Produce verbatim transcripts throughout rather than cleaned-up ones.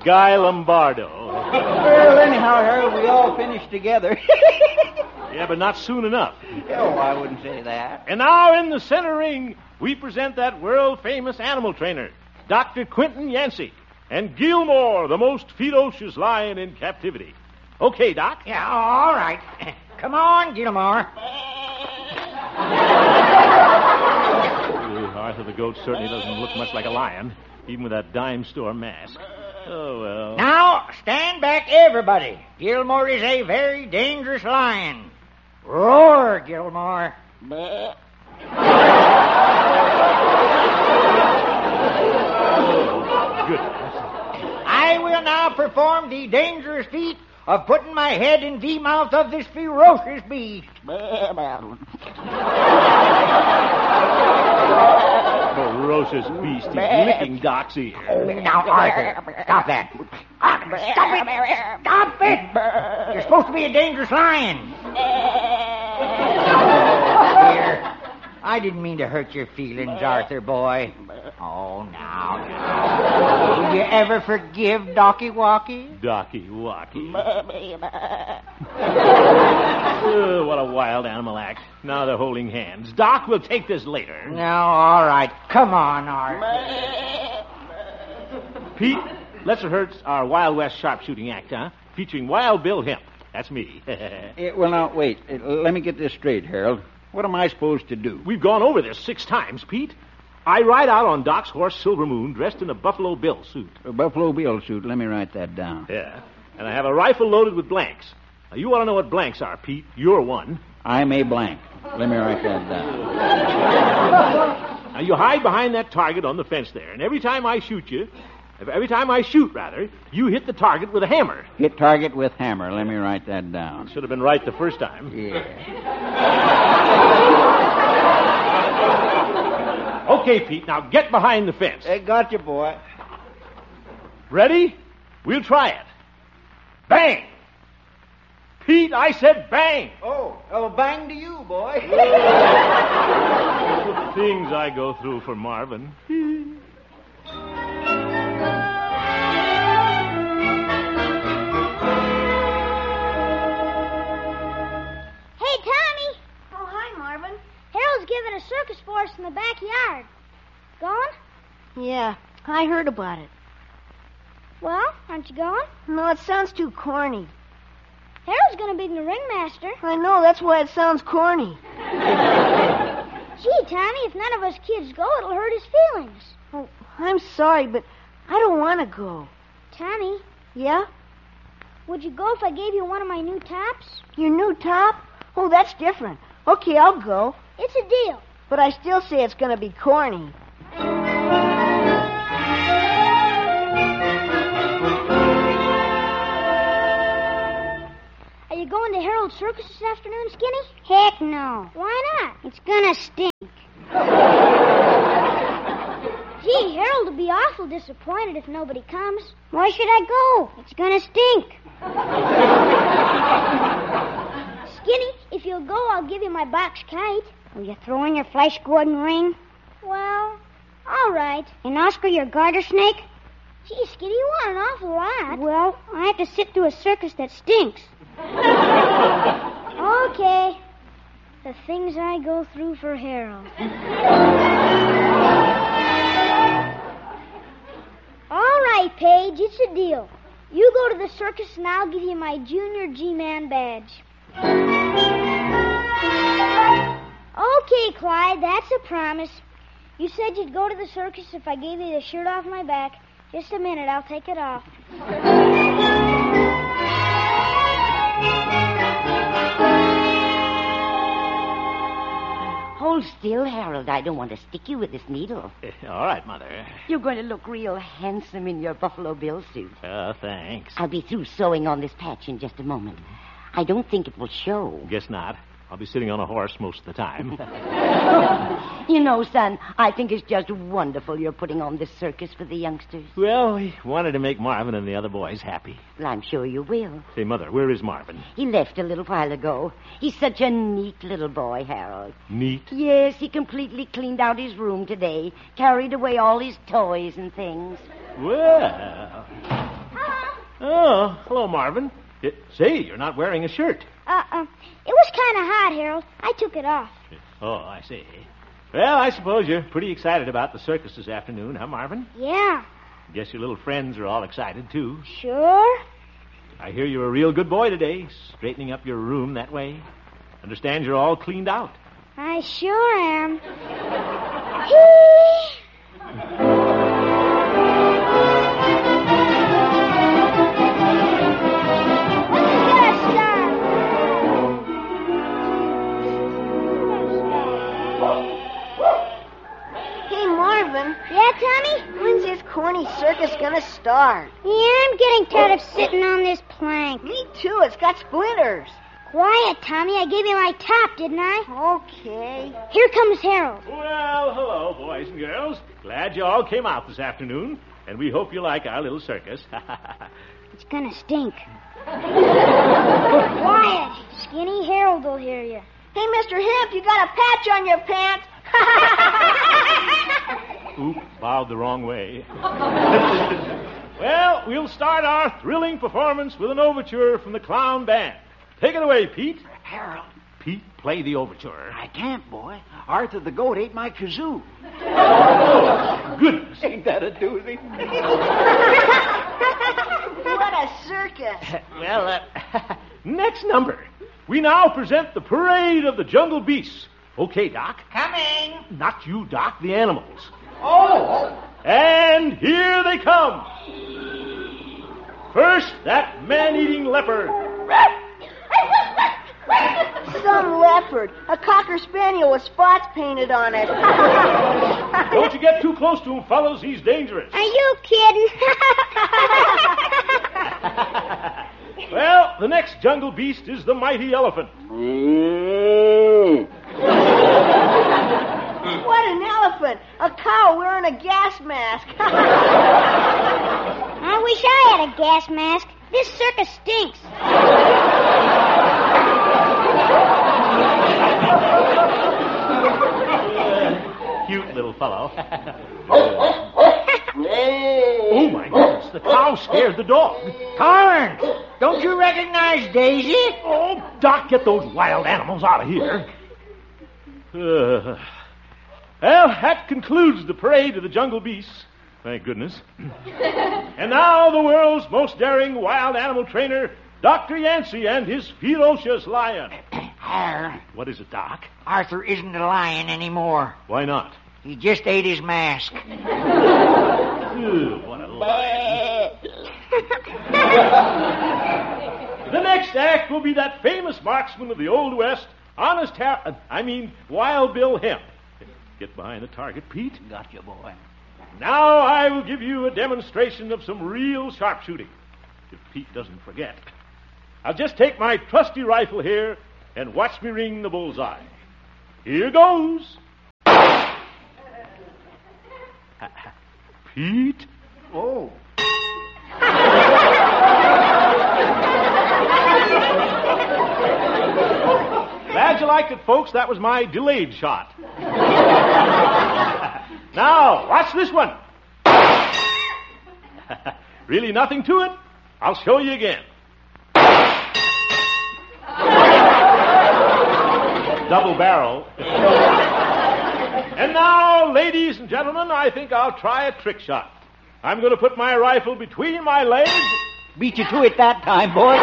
Guy Lombardo. Well, anyhow, Harold, we all finished together. Yeah, but not soon enough. Oh, I wouldn't say that. And now in the center ring, we present that world-famous animal trainer, Doctor Quentin Yancey, and Gilmore, the most ferocious lion in captivity. Okay, Doc? Yeah, all right. Come on, Gilmore. Uh, Arthur the goat certainly doesn't look much like a lion, even with that dime store mask. Oh, well. Now, stand back, everybody. Gilmore is a very dangerous lion. Roar, Gilmore. Oh, goodness. I will now perform the dangerous feat of putting my head in the mouth of this ferocious beast. Ferocious beast. He's licking Doc's ear. Now, Arthur, stop that. Arthur, stop it. Stop it. You're supposed to be a dangerous lion. Here. I didn't mean to hurt your feelings, Arthur, boy. Oh, now, now. Will you ever forgive Docky Walkie? Docky Walkie. Oh, what a wild animal act. Now they're holding hands. Doc, we'll take this later. No, all right. Come on, Arthur. Pete, let's rehearse our Wild West sharpshooting act, huh? Featuring Wild Bill Hemp. That's me. Eh, well, now, wait. Eh, let me get this straight, Harold. What am I supposed to do? We've gone over this six times, Pete. I ride out on Doc's horse, Silver Moon, dressed in a Buffalo Bill suit. A Buffalo Bill suit. Let me write that down. Yeah. And I have a rifle loaded with blanks. Now, you ought to know what blanks are, Pete. You're one. I'm a blank. Let me write that down. Now, you hide behind that target on the fence there, and every time I shoot you, every time I shoot, rather, you hit the target with a hammer. Hit target with hammer. Let me write that down. Should have been right the first time. Yeah. Okay, Pete, now get behind the fence. I got you, boy. Ready? We'll try it. Bang! Pete, I said bang! Oh, oh, bang to you, boy. The things I go through for Marvin. Hey, Tommy. Oh, hi, Marvin. Harold's giving a circus for us in the backyard. Going? Yeah, I heard about it. Well, aren't you going? No, it sounds too corny. Harold's going to be the ringmaster. I know, that's why it sounds corny. Gee, Tommy, if none of us kids go, it'll hurt his feelings. Oh, I'm sorry, but I don't want to go. Tommy, Yeah? would you go if I gave you one of my new tops? Your new top? Oh, that's different. Okay, I'll go. It's a deal. But I still say it's going to be corny. Are you going to Harold's Circus this afternoon, Skinny? Heck no. Why not? It's gonna stink. Gee, Harold will be awful disappointed if nobody comes. Why should I go? It's gonna stink. Skinny, if you'll go, I'll give you my box kite. Will you throw in your Flash Gordon ring? Well, all right. And Oscar your garter snake? Gee, Skinny, you want an awful lot. Well, I have to sit through a circus that stinks. Okay. The things I go through for Harold. All right, Paige, it's a deal. You go to the circus and I'll give you my Junior G-Man badge. Okay, Clyde, that's a promise. You said you'd go to the circus if I gave you the shirt off my back. Just a minute, I'll take it off. Hold still, Harold. I don't want to stick you with this needle. All right, Mother. You're going to look real handsome in your Buffalo Bill suit. Uh, thanks. I'll be through sewing on this patch in just a moment. I don't think it will show. Guess not. I'll be sitting on a horse most of the time. You know, son, I think it's just wonderful you're putting on this circus for the youngsters. Well, we wanted to make Marvin and the other boys happy. Well, I'm sure you will. Say, Mother, where is Marvin? He left a little while ago. He's such a neat little boy, Harold. Neat? Yes, he completely cleaned out his room today, carried away all his toys and things. Well. Hi, Oh, hello, Marvin. It, say, you're not wearing a shirt. Uh-uh. It was kind of hot, Harold. I took it off. Oh, I see. Well, I suppose you're pretty excited about the circus this afternoon, huh, Marvin? Yeah. Guess your little friends are all excited, too. Sure? I hear you're a real good boy today, straightening up your room that way. Understand you're all cleaned out. I sure am. Hey, Marvin. Yeah, Tommy? When's this corny circus gonna start? Yeah, I'm getting tired of sitting on this plank. Me too. It's got splinters. Quiet, Tommy. I gave you my top, didn't I? Okay. Here comes Harold. Well, hello, boys and girls. Glad you all came out this afternoon, and we hope you like our little circus. It's gonna stink. Quiet. Skinny Harold will hear you. Hey, Mister Hemp, you got a patch on your pants. Oop, bowed the wrong way. Well, we'll start our thrilling performance with an overture from the Clown Band. Take it away, Pete. Harold, Pete, play the overture. I can't, boy. Arthur the goat ate my kazoo. Oh, goodness. Ain't that a doozy? What a circus. Well, uh, next number. We now present the Parade of the Jungle Beasts. Okay, Doc. Coming. Not you, Doc, the animals. Oh. And here they come. First, that man-eating leopard. Some leopard. A cocker spaniel with spots painted on it. Don't you get too close to him, fellas. He's dangerous. Are you kidding? Well, the next jungle beast is the mighty elephant. What an elephant. A cow wearing a gas mask. I wish I had a gas mask. This circus stinks. Uh, cute little fellow. Oh, my goodness. The cow scared the dog. Clarence, don't you recognize Daisy? Oh, Doc, get those wild animals out of here. Uh, well, that concludes the parade of the jungle beasts. Thank goodness. And now the world's most daring wild animal trainer, Doctor Yancey and his ferocious lion. Har, What is it, Doc? Arthur isn't a lion anymore. Why not? He just ate his mask. Ew, what a lion. The next act will be that famous marksman of the Old West, Honest Har... Uh, I mean, Wild Bill Hemp. Get behind the target, Pete. Got you, boy. Now I will give you a demonstration of some real sharpshooting, if Pete doesn't forget. I'll just take my trusty rifle here and watch me ring the bullseye. Here goes. Pete? Oh. Glad you liked it, folks. That was my delayed shot. Now, watch this one. Really nothing to it? I'll show you again. Double barrel. And now, ladies and gentlemen, I think I'll try a trick shot. I'm going to put my rifle between my legs. Beat you to it that time, boy.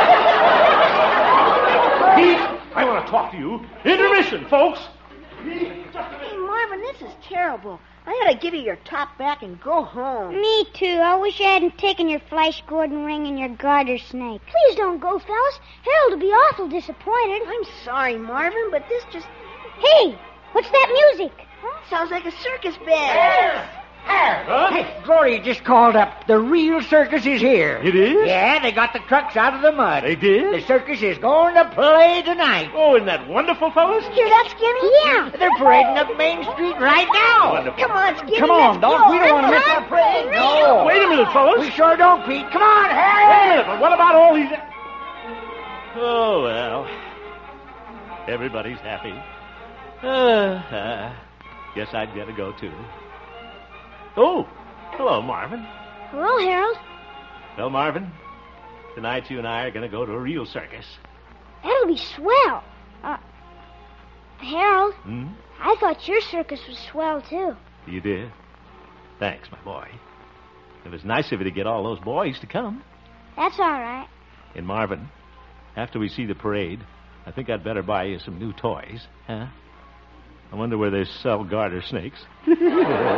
Pete, I want to talk to you. Intermission, folks. Hey, Marvin, this is terrible. I ought to give you your top back and go home. Me too. I wish I hadn't taken your Flash Gordon ring and your garter snake. Please don't go, fellas. Harold will be awful disappointed. I'm sorry, Marvin, but this just... Hey, what's that music? Huh? Sounds like a circus band. Huh? Hey, Gloria just called up. The real circus is here. It is? Yeah, they got the trucks out of the mud. They did? The circus is going to play tonight. Oh, isn't that wonderful, fellas? Hear that, Skinny? Yeah. They're parading up Main Street right now. Wonderful. Come on, Skinny. Come on, let's Doc. go. We don't want to miss that parade. No. Wait a minute, fellas. We sure don't, Pete. Come on, Wait a Harry. minute, but what about all these... Oh, well. Everybody's happy. Uh, uh, guess I'd better go, too. Oh, hello, Marvin. Hello, Harold. Well, Marvin, tonight you and I are going to go to a real circus. That'll be swell. Uh, Harold, Hmm? I thought your circus was swell, too. You did? Thanks, my boy. It was nice of you to get all those boys to come. That's all right. And Marvin, after we see the parade, I think I'd better buy you some new toys. Huh? I wonder where they sell garter snakes.